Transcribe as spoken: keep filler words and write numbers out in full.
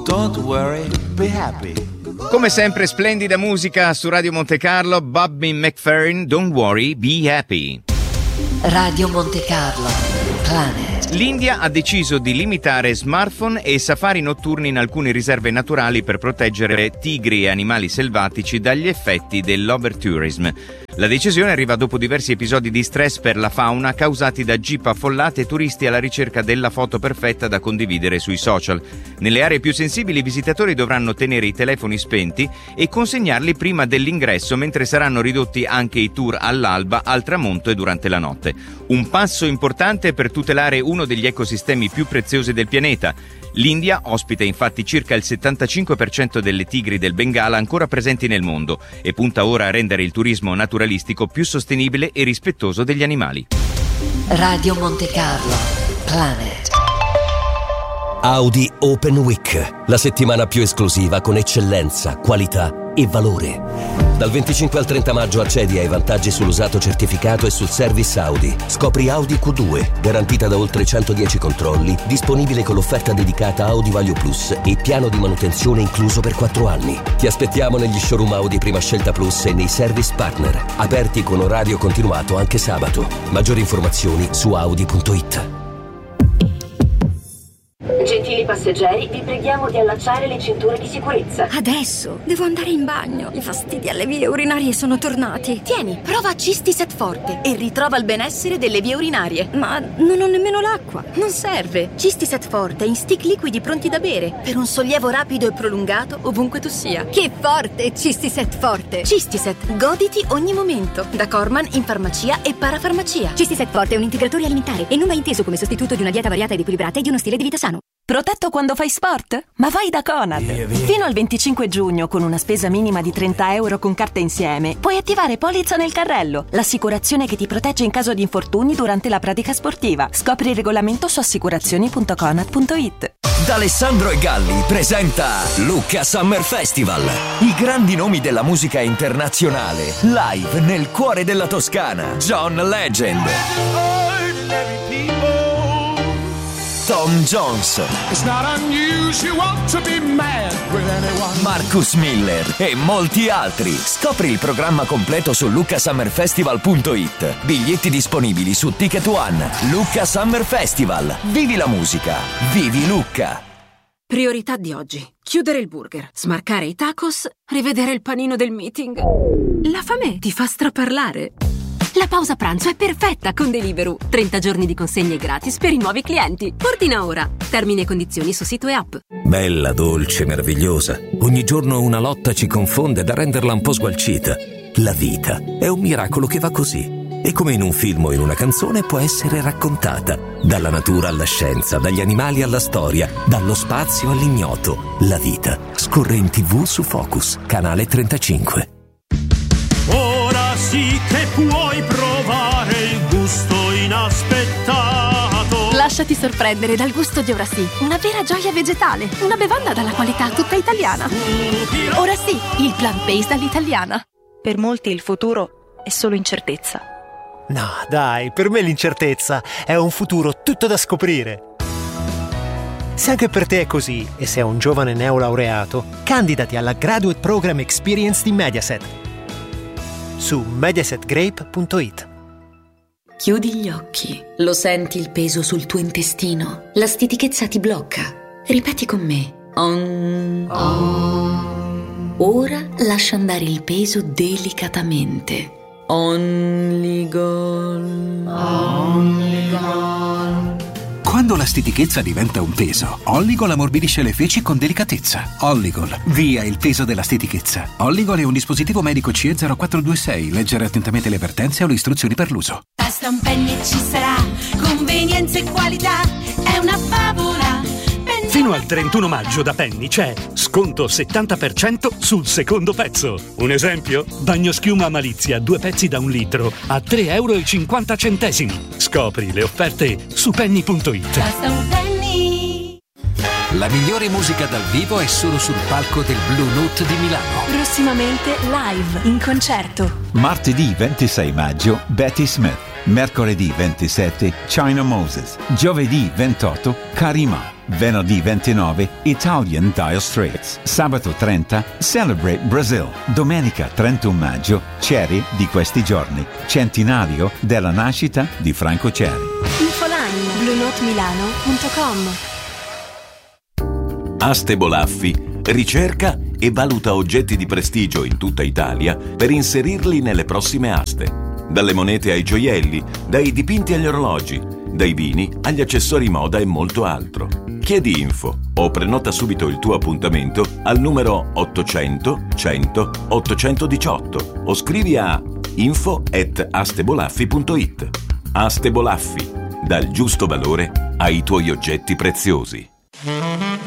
Don't worry, be happy. Come sempre splendida musica su Radio Monte Carlo. Bobby McFerrin, Don't worry, be happy. Radio Monte Carlo, Planet. L'India ha deciso di limitare smartphone e safari notturni in alcune riserve naturali per proteggere tigri e animali selvatici dagli effetti dell'overtourism. La decisione arriva dopo diversi episodi di stress per la fauna causati da jeep affollate e turisti alla ricerca della foto perfetta da condividere sui social. Nelle aree più sensibili i visitatori dovranno tenere i telefoni spenti e consegnarli prima dell'ingresso, mentre saranno ridotti anche i tour all'alba, al tramonto e durante la notte. Un passo importante per tutelare uno degli ecosistemi più preziosi del pianeta. L'India ospita infatti circa il settantacinque per cento delle tigri del Bengala ancora presenti nel mondo e punta ora a rendere il turismo naturalistico più sostenibile e rispettoso degli animali. Radio Monte Carlo, Planet. Audi Open Week, la settimana più esclusiva con eccellenza, qualità e valore. Dal venticinque al trenta maggio accedi ai vantaggi sull'usato certificato e sul service Audi. Scopri Audi Q due, garantita da oltre centodieci controlli, disponibile con l'offerta dedicata Audi Value Plus e piano di manutenzione incluso per quattro anni. Ti aspettiamo negli showroom Audi Prima Scelta Plus e nei service partner, aperti con orario continuato anche sabato. Maggiori informazioni su audi punto it. Gentili passeggeri, vi preghiamo di allacciare le cinture di sicurezza. Adesso devo andare in bagno. I fastidi alle vie urinarie sono tornati. Tieni, prova Cistiset Forte e ritrova il benessere delle vie urinarie. Ma non ho nemmeno l'acqua. Non serve. Cistiset Forte in stick liquidi pronti da bere per un sollievo rapido e prolungato ovunque tu sia. Che forte, Cistiset Forte. Cistiset, goditi ogni momento. Da Corman in farmacia e parafarmacia. Cistiset Forte è un integratore alimentare e non va inteso come sostituto di una dieta variata ed equilibrata e di uno stile di vita sano. Protetto quando fai sport? Ma vai da Conad! Fino al venticinque giugno, con una spesa minima di trenta euro con carta insieme, puoi attivare Polizza nel carrello, l'assicurazione che ti protegge in caso di infortuni durante la pratica sportiva. Scopri il regolamento su assicurazioni punto conad punto it. D'Alessandro e Galli presenta Lucca Summer Festival. I grandi nomi della musica internazionale, live nel cuore della Toscana. John Legend, Tom Jones, Marcus Miller e molti altri. Scopri il programma completo su lucca summer festival punto it. Biglietti disponibili su Ticket One. Lucca Summer Festival. Vivi la musica. Vivi Lucca. Priorità di oggi: chiudere il burger, smarcare i tacos, rivedere il panino del meeting. La fame ti fa straparlare. La pausa pranzo è perfetta con Deliveroo. trenta giorni di consegne gratis per i nuovi clienti. Ordina ora. Termini e condizioni su sito e app. Bella, dolce, meravigliosa. Ogni giorno una lotta ci confonde da renderla un po' sgualcita. La vita è un miracolo che va così. E come in un film o in una canzone può essere raccontata. Dalla natura alla scienza, dagli animali alla storia, dallo spazio all'ignoto. La vita scorre in tivù su Focus, canale trentacinque. Ora sì che puoi provare il gusto inaspettato. Lasciati sorprendere dal gusto di Ora sì, una vera gioia vegetale, una bevanda dalla qualità tutta italiana. Ora sì, il plant-based all'italiana. Per molti il futuro è solo incertezza. No, dai, per me l'incertezza è un futuro tutto da scoprire. Se anche per te è così e sei un giovane neolaureato, candidati alla Graduate Program Experience di Mediaset su mediaset grape punto it. Chiudi gli occhi. Lo senti il peso sul tuo intestino? La stitichezza ti blocca. Ripeti con me. Om. Om. Ora lascia andare il peso delicatamente. Only gol. Only gol. Quando la stitichezza diventa un peso, Olligol ammorbidisce le feci con delicatezza. Olligol, via il peso della stitichezza. Olligol è un dispositivo medico C E zero quattro due sei. Leggere attentamente le avvertenze o le istruzioni per l'uso. Tasta un penny e ci sarà convenienza e qualità. È una favola. Fino al trentuno maggio da Penny c'è sconto settanta per cento sul secondo pezzo. Un esempio? Bagno schiuma Malizia, due pezzi da un litro a tre euro e cinquanta centesimi. Scopri le offerte su penny punto it. Basta un penny. La migliore musica dal vivo è solo sul palco del Blue Note di Milano. Prossimamente live, in concerto. Martedì ventisei maggio Betty Smith. Mercoledì ventisette China Moses. Giovedì ventotto Karima. Venerdì ventinove Italian Dire Straits. Sabato trenta Celebrate Brazil. Domenica trentuno maggio Cherry di questi giorni, centenario della nascita di Franco Cherry. Infoline blu note milano punto com. Aste Bolaffi ricerca e valuta oggetti di prestigio in tutta Italia per inserirli nelle prossime aste. Dalle monete ai gioielli, dai dipinti agli orologi, dai vini agli accessori moda e molto altro. Chiedi info o prenota subito il tuo appuntamento al numero ottocento cento ottocentodiciotto o scrivi a info at astebolaffi punto it. Aste Bolaffi, dà il giusto valore ai tuoi oggetti preziosi.